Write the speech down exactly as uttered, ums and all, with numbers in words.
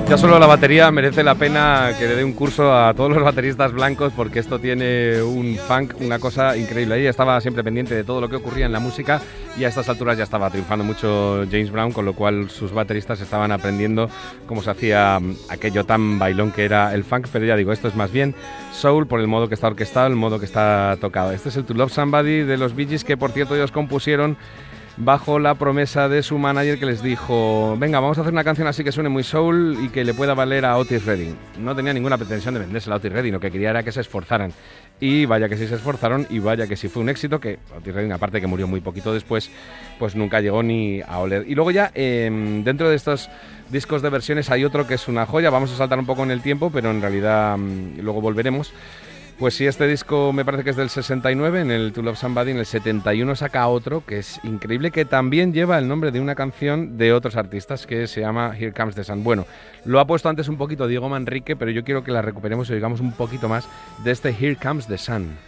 Ya solo la batería merece la pena que le dé un curso a todos los bateristas blancos, porque esto tiene un funk, una cosa increíble. Ella estaba siempre pendiente de todo lo que ocurría en la música y a estas alturas ya estaba triunfando mucho James Brown, con lo cual sus bateristas estaban aprendiendo cómo se hacía aquello tan bailón que era el funk. Pero ya digo, esto es más bien soul por el modo que está orquestado, el modo que está tocado. Este es el To Love Somebody de los Bee Gees, que por cierto ellos compusieron bajo la promesa de su manager, que les dijo: venga, vamos a hacer una canción así que suene muy soul y que le pueda valer a Otis Redding. No tenía ninguna pretensión de vendérsela a Otis Redding, lo que quería era que se esforzaran. Y vaya que sí se esforzaron, y vaya que sí fue un éxito, que Otis Redding, aparte que murió muy poquito después, pues nunca llegó ni a oler. Y luego ya, eh, dentro de estos discos de versiones hay otro que es una joya. Vamos a saltar un poco en el tiempo, pero en realidad mmm, luego volveremos. Pues sí, este disco me parece que es del sesenta y nueve, en el To Love Somebody. En el setenta y uno saca otro que es increíble, que también lleva el nombre de una canción de otros artistas, que se llama Here Comes the Sun. Bueno, lo ha puesto antes un poquito Diego Manrique, pero yo quiero que la recuperemos y oigamos un poquito más de este Here Comes the Sun.